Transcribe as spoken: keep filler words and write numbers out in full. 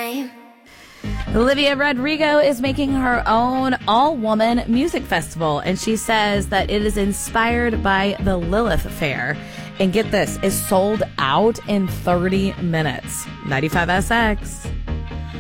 time. Olivia Rodrigo is making her own all-woman music festival, and she says that it is inspired by the Lilith Fair. And get this, is sold out in thirty minutes. ninety-five S X.